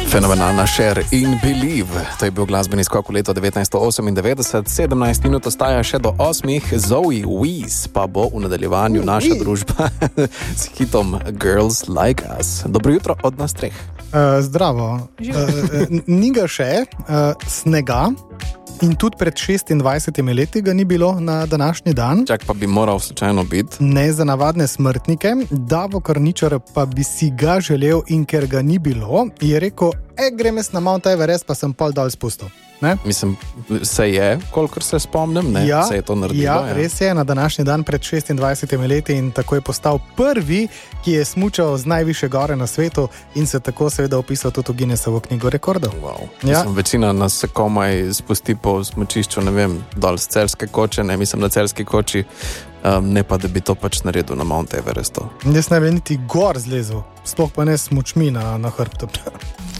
Fenomenalna Share in Believe. To je bil glasbeni skok v leto 1998, 17 minut ostaja še do 8. Zoe Wees pa bo v nadaljevanju naša družba s hitom Girls Like Us. Dobro jutro od nas treh. Zdravo. Ni ga še, snega. In tudi pred 26 leti ga ni bilo na današnji dan. Čak pa bi moral slučajno biti. Ne za navadne smrtnike. Davo Karničar pa bi si ga želel in ker ga ni bilo, je rekel, grem jaz na Mount Everest, pa sem pol dol spustil. Ne? Mislim, se je, kolikor se spomnim, ne? Ja, se je to naredilo. Ja, res je, na današnji dan pred 26 leti in tako je postal prvi, ki je smučal z najviše gore na svetu in se tako seveda opisal tudi v Guinnessovo knjigo rekordov. Wow. Mislim, večina nas se komaj spusti po smučišču, ne vem, dol z Celjske koče, ne, mislim na Celjski koči, ne pa, da bi to pač naredil na Mount Everestu. Jaz ne bi niti gor zlezel, sploh pa ne s smučmi na hrbtu.